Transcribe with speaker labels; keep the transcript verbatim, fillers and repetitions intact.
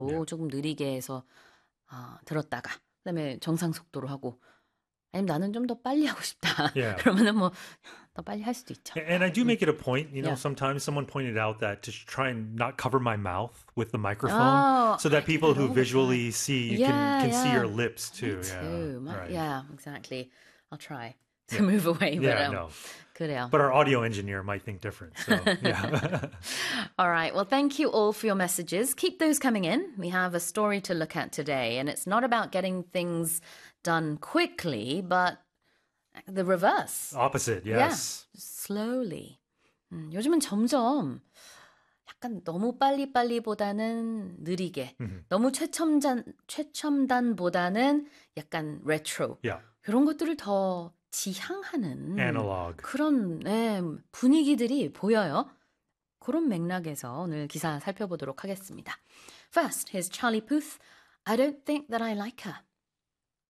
Speaker 1: Yeah.
Speaker 2: 조금 느리게 해서 아, 들었다가 그다음에 정상 속도로 하고 아니면 나는 좀 더 빨리 하고 싶다.
Speaker 1: Yeah.
Speaker 2: 그러면은 뭐 더 빨리 할 수도 있죠.
Speaker 1: And I do make it a point, you know,
Speaker 2: Yeah.
Speaker 1: sometimes someone pointed out that to try and not cover my mouth with the microphone
Speaker 2: Oh,
Speaker 1: so
Speaker 2: I
Speaker 1: that
Speaker 2: do
Speaker 1: people
Speaker 2: that
Speaker 1: who
Speaker 2: all the
Speaker 1: visually
Speaker 2: time.
Speaker 1: see, you
Speaker 2: Yeah,
Speaker 1: can, can see
Speaker 2: yeah.
Speaker 1: your lips too.
Speaker 2: Me
Speaker 1: Yeah.
Speaker 2: too. My-
Speaker 1: Right.
Speaker 2: Yeah, exactly. I'll try to
Speaker 1: Yeah.
Speaker 2: move away. But,
Speaker 1: Yeah,
Speaker 2: um,
Speaker 1: no.
Speaker 2: 그래요.
Speaker 1: But our audio engineer might think different. So, yeah.
Speaker 2: All right. Well, thank you all for your messages. Keep those coming in. We have a story to look at today, and it's not about getting things done quickly, but the reverse.
Speaker 1: Opposite,
Speaker 2: Yeah,
Speaker 1: yes.
Speaker 2: slowly. 음, 요즘은 점점 약간 너무 빨리빨리보다는 느리게,
Speaker 1: Mhm.
Speaker 2: 너무 최첨단, 최첨단보다는 약간 레트로.
Speaker 1: Yeah.
Speaker 2: 이런 것들을 더 지향하는
Speaker 1: Analog.
Speaker 2: 그런 네, 분위기들이 보여요. 그런 맥락에서 오늘 기사 살펴보도록 하겠습니다. First, here's Charlie Puth. I don't think that I like her.